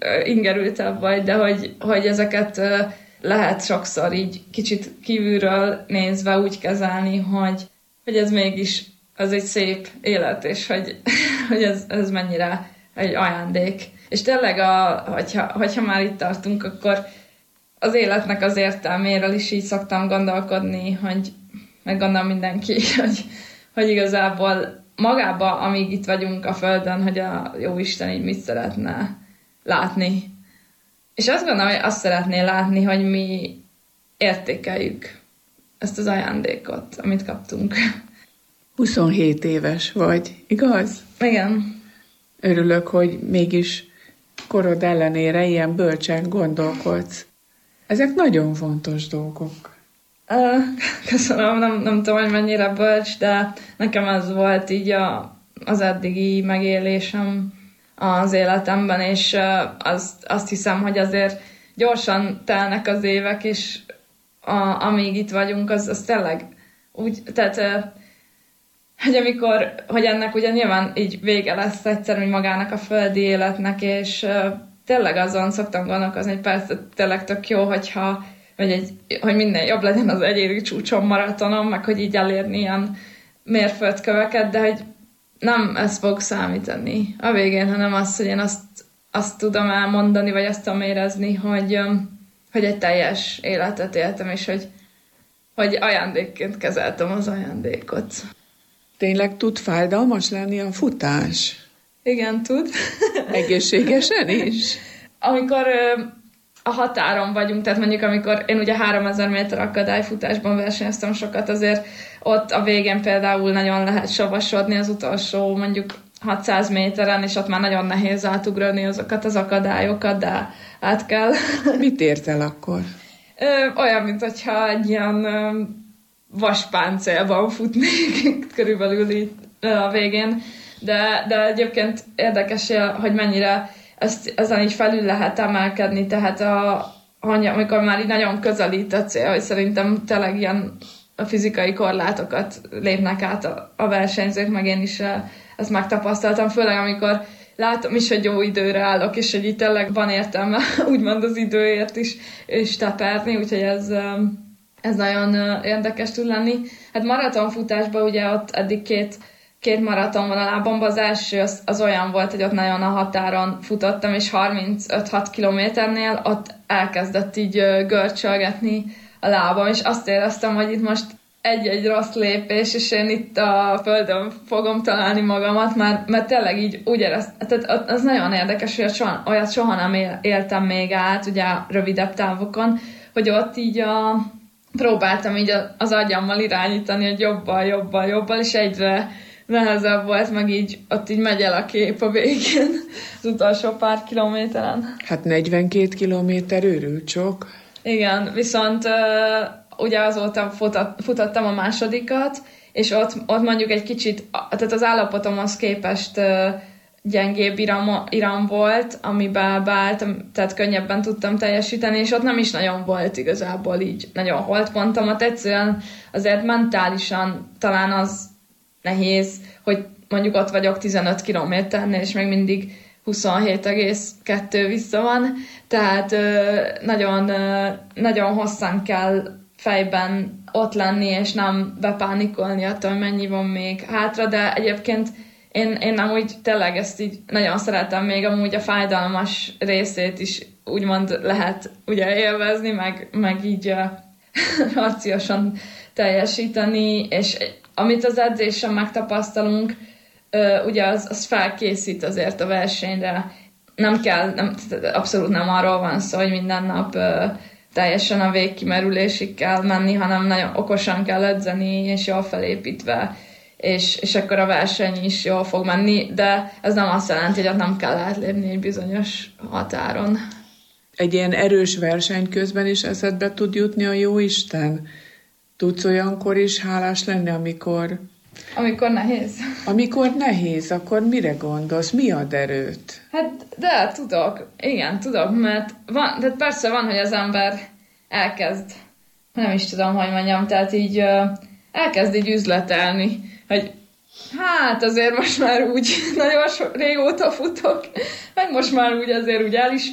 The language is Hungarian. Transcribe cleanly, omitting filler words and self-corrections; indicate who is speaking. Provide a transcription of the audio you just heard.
Speaker 1: ingerültebb vagy, de hogy ezeket lehet sokszor így kicsit kívülről nézve úgy kezelni, hogy ez mégis az egy szép élet, és hogy ez mennyire egy ajándék. És tényleg, hogyha már itt tartunk, akkor az életnek az értelméről is így szoktam gondolkodni, meg gondolom mindenki, hogy igazából magába, amíg itt vagyunk a Földön, hogy a Jóisten így mit szeretne látni. És azt gondolom, hogy azt szeretné látni, hogy mi értékeljük ezt az ajándékot, amit kaptunk.
Speaker 2: 27 éves vagy, igaz?
Speaker 1: Igen.
Speaker 2: Örülök, hogy mégis korod ellenére ilyen bölcsen gondolkodsz. Ezek nagyon fontos dolgok.
Speaker 1: Köszönöm, nem tudom, hogy mennyire bölcs, de nekem ez volt így az eddigi megélésem az életemben, és azt hiszem, hogy azért gyorsan telnek az évek, és amíg itt vagyunk, az tényleg úgy, tehát hogy ennek ugye nyilván így vége lesz egyszerűen magának a földi életnek, és tényleg azon szoktam gondolkozni, hogy persze tényleg tök jó, hogy minden jobb legyen az egyéni csúcson, maratonon, meg hogy így elérni ilyen mérföldköveket, de hogy nem ez fog számítani a végén, hanem az, hogy én azt tudom elmondani, vagy azt tudom érezni, hogy egy teljes életet éltem, és hogy ajándékként kezeltem az ajándékot.
Speaker 2: Tényleg tud fájdalmas lenni a futás?
Speaker 1: Igen, tud.
Speaker 2: Egészségesen is?
Speaker 1: Amikor a határon vagyunk, tehát mondjuk amikor én ugye 3000 méter akadályfutásban versenyeztem sokat, azért ott a végén például nagyon lehet savasodni az utolsó mondjuk 600 méteren, és ott már nagyon nehéz átugrani azokat az akadályokat, de át kell.
Speaker 2: Mit ért el akkor?
Speaker 1: Olyan, mint hogyha egy ilyen vaspáncélban futnék körülbelül itt a végén, de egyébként érdekes, hogy mennyire ezen így felül lehet emelkedni, tehát amikor már így nagyon közelít a cél, hogy szerintem tényleg ilyen a fizikai korlátokat lépnek át a versenyzők, meg én is ezt megtapasztaltam, főleg amikor látom is, hogy jó időre állok, és hogy itt tényleg van értelme úgymond az időért is és teperni, úgyhogy ez nagyon érdekes tud lenni. Hát maratonfutásban ugye ott eddig két maraton van a lábamban, az első az olyan volt, hogy ott nagyon a határon futottam, és 35-6 kilométernél ott elkezdett így görcsölgetni a lábam, és azt éreztem, hogy itt most egy-egy rossz lépés, és én itt a földön fogom találni magamat, mert tényleg így úgy éreztem, tehát az nagyon érdekes, hogy olyat soha nem éltem még át, ugye rövidebb távokon, hogy ott így próbáltam így az agyammal irányítani, hogy jobbal, és egyre nehezebb volt, meg így ott így megy el a kép a végén, az utolsó pár kilométeren.
Speaker 2: Hát 42 kilométer őrült sok.
Speaker 1: Igen, viszont ugye azóta futottam a másodikat, és ott mondjuk egy kicsit, tehát az állapotomhoz képest gyengébb iram volt, amiben beálltam, tehát könnyebben tudtam teljesíteni, és ott nem is nagyon volt igazából így nagyon holtpontomat. Egyszerűen azért mentálisan talán az nehéz, hogy mondjuk ott vagyok 15 kilométernél, és még mindig 27,2 vissza van, tehát nagyon, nagyon hosszan kell fejben ott lenni, és nem bepánikolni attól, hogy mennyi van még hátra, de egyébként én amúgy tényleg ezt így nagyon szeretem, még amúgy a fájdalmas részét is úgymond lehet ugye élvezni, meg így harciosan teljesíteni, és amit az edzésen megtapasztalunk, ugye az felkészít azért a versenyre. Abszolút nem arról van szó, hogy minden nap teljesen a végkimerülésig kell menni, hanem nagyon okosan kell edzeni, és jól felépítve, és akkor a verseny is jól fog menni, de ez nem azt jelenti, hogy ott nem kell átlépni egy bizonyos határon.
Speaker 2: Egy ilyen erős verseny közben is eszedbe tud jutni a Jóisten? Tudsz olyankor is hálás lenni, amikor
Speaker 1: nehéz.
Speaker 2: Amikor nehéz, akkor mire gondolsz? Mi ad erőt?
Speaker 1: Hát, de tudok. Igen, tudok, mert de persze van, hogy az ember elkezd, nem is tudom, hogy mondjam, tehát így elkezd így üzletelni, hogy hát azért most már úgy nagyon régóta futok, meg most már úgy azért úgy el is